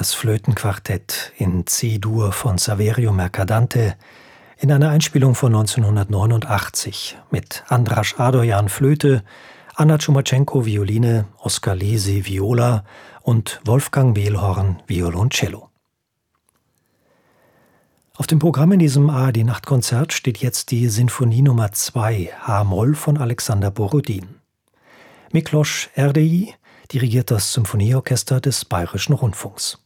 das Flötenquartett in C-Dur von Saverio Mercadante in einer Einspielung von 1989 mit Andras Adoyan Flöte, Anna Tschumachenko Violine, Oskar Lesi Viola und Wolfgang Mehlhorn Violoncello. Auf dem Programm in diesem ARD-Nachtkonzert steht jetzt die Sinfonie Nummer 2 H-Moll von Alexander Borodin. Miklos Erdei dirigiert das Symphonieorchester des Bayerischen Rundfunks.